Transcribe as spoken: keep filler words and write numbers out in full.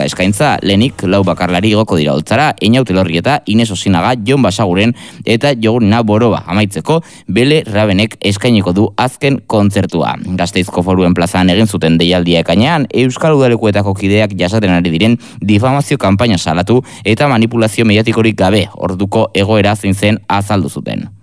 Eskaintza lehenik lau bakarlari igoko dira holtzara, Einaute Elorrieta, Ines Osinaga, Jon Basaguren eta Jogurina Boroba. Amaitzeko, Bele Rabenek eskainiko du azken kontzertua. Gasteizko Foruen plazan egin zuten deialdia ekainean, Euskal Udalekuetako kideak jasaten ari diren difamazio kanpaina salatu eta manipulazio mediatikorik gabe orduko egoera zein zen azaldu zuten.